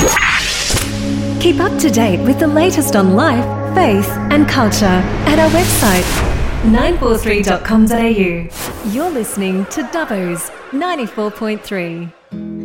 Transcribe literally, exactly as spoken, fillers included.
Keep up to date with the latest on life, faith and culture at our website nine four three dot com dot a u. You're listening to Dubbo's ninety-four point three.